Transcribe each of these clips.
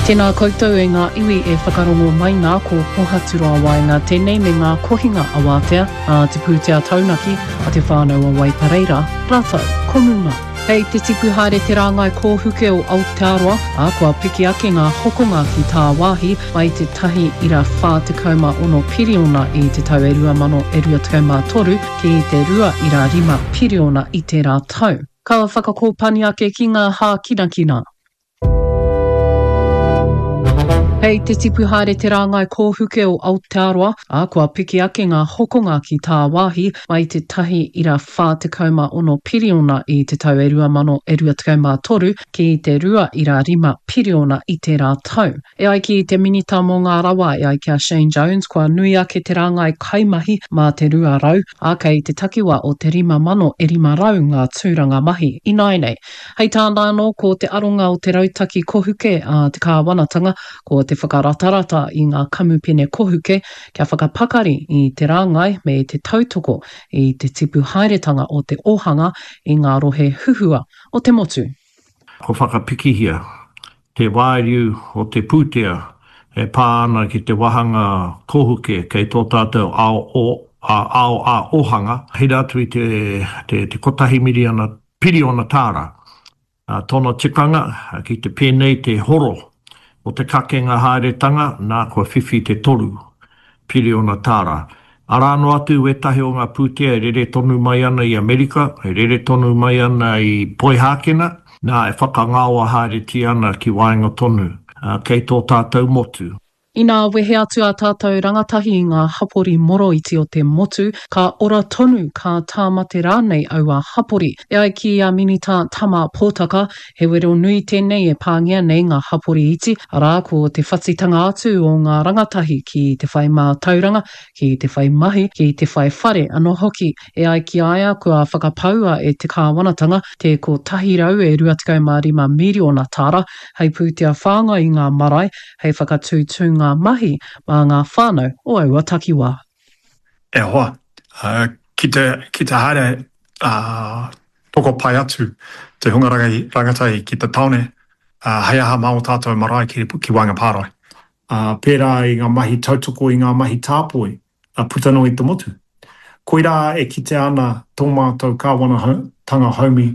Tēnā koutou e ngā iwi e whakarongo mai ngā ko pohaturoa wai ngā tēnei me ngā kohinga awatea a te pūtea taunaki a te whānau a Waipareira, rātou, komunga. Hei te tipu haere te rāngai kōhuke o Aotearoa, a kua piki ake ngā hokonga ki tā wāhi mai te 1.46 piriona i te tau e 2023 ki te 2.5 piriona i te rā tau. Ka whakakōpani ake ki ngā hākinakina. Hei te tipu haere te rāngai kōhuke o Aotearoa, a kua piki ake ngā hokonga ki tā wāhi mai te 1.46 piriona i te tau e 2023 ki te 2.5 piriona i te rā tau. E ai ki te minita mō ngā rawa e ai kia Shane Jones, kua nui ake te rāngai kaimahi mā te 2 rau, a kei te takiwa o te 5,500 ngā tūranga mahi. I nai nei, hei tāna anō ko te aronga o te rautaki kohuke a te kāwanatanga, ko te whakaratarata i ngā kamupene kohuke kia whakapakari i te rāngai me te tautoko i te tipu haeretanga o te ohanga i ngā rohe huhua o te motu. Ko whakapikihia, te wāriu o te pūtea e pāna ki te wahanga kohuke kei tō tātou ao a ohanga. Hei rātu i te kotahi piriona tāra. Tōna tikanga ki te pēnei te horo o te kakenga haeretanga, nā kua whiwhi te 3 piriona tāra. Arāno atu e tahi o ngā pūtea e rere tonu mai ana i Amerika, e rere tonu mai ana i Poihākena, nā e whakangaua haereti ana ki Wainga tonu, kei tō tātou motu. I nā wehe atu a tātou rangatahi i ngā hapori moroiti o te motu, ka ora tonu ka tāmate rānei au a hapori. E ai ki a minita tama pōtaka, he wero nui tēnei e pāngia nei ngā hapori iti, arā ko te whatitanga atu o ngā rangatahi ki te whai mā tauranga, ki te whai mahi, ki te whai whare anō hoki. E ai ki aia kua whakapaua e te kāwanatanga, te ko tahi rau e 25 miliona tāra, hei pūtea whānga i ngā marae, hei whakatūtū ngā mahi mā ngā whānau o aua takiwā. E hoa, ki te haere toko pai atu te hungarangatai ki te taone, hei aha mā o tātou marae ki Wainga Pārai. Pērā i ngā mahi tautoko i ngā mahi tāpoi, putano i te motu. Koirā e kite ana tō mātou kāwanatanga haumi,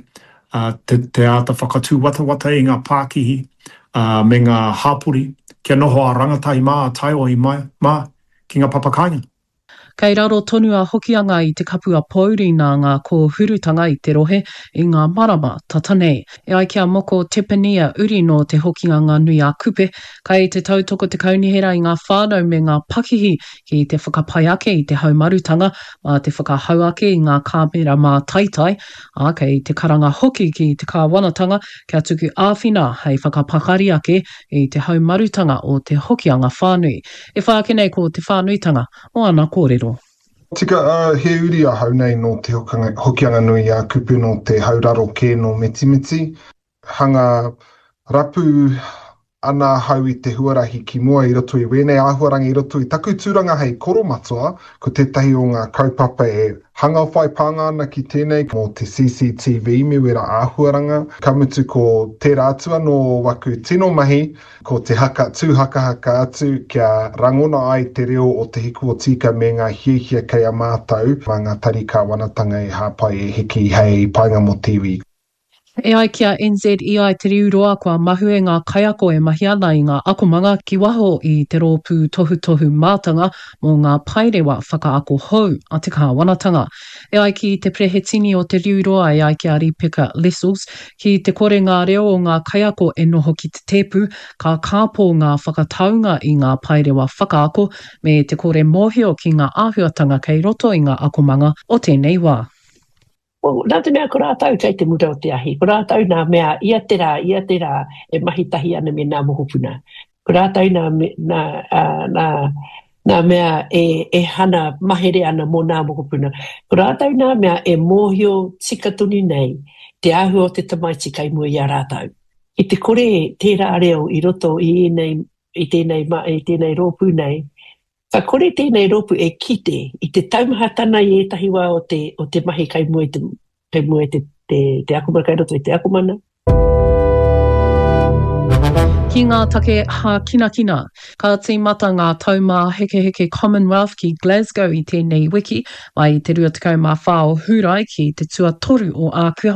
te ata whakatū wata i ngā Pākihi, me ngā hāpori, kia noho a rangatahi mā a tai o i mā ki ngā papakainga. Kei raro tonu a hokianga i te kapua pauri nā ngā kōhurutanga i te rohe i ngā marama tatanei. E ai kia moko tepenia uri no te hokianga nui a kupe, kei te tautoko te kaunihera i ngā whānau me ngā pakihi ki te whakapai ake i te haumarutanga, mā te whakahau ake i ngā kāmera mā taitai, a kei te karanga hoki ki te kāwanatanga, kia tuku āwhina hei whakapakari ake i te haumarutanga o te hokianga whānui. E whākenei ko te whānuitanga o ana kōrero. Tika he uri a hau nei no te hokianga nui a kupu no te hauraro ke no metimiti. Hanga rapu ana hau i te huarahi ki mua i roto i wēnei āhuaranga i roto i taku tūranga hei koromatua, ko tētahi o ngā kaupapa e hanga whai pānga ana ki tēnei mo te CCTV me wera āhuaranga. Ka mutu ko tērā atua no waku tino mahi, ko te tūhaka atu kia rangona ai te reo o te hiku o tika me ngā hiehia kei a mātau, mā ngā tari kāwanatanga e hāpai e hiki hei painga mo tiwi. E ai kia NZEI te riuroa kua mahue ngā kaiako e mahi ana i ngā akomanga ki waho i te rōpū tohu mātanga mō ngā pairewa whakaako hou a te kāwanatanga. E ai ki te prehetini o te riuroa e ai kia Ripeka Lessels, ki te kore ngā reo o ngā kaiako e noho ki te tepu, ka kāpō ngā whakataunga i ngā pairewa whakaako me te kore mōhio ki ngā āhuatanga kei roto i ngā akomanga o tēnei wā. Nā te mea ko rātau kei te muta o te ahi. Ko rātau nā mea ia tera e mahitahi ana me nā mohopuna. Ko rātau nā mea e hana mahere ana mō nā mohopuna. Ko rātau nā mea e mōhio tikatuni nei te ahu o te tamaiti kai mua i a rātau. I te kore tērā reo i roto i tēnei rōpū nei, ka kore tēnei rōpū e kite i te taumahatana i etahi wā o te mahi kai mua te akumana kai roto i te akumana. Ki ngā take hā kina kina, ka tīmata ngā taumā heke heke Commonwealth ki Glasgow I tēnei wiki, mai te 24 Hūrai ki te tuatoru o Ākuha.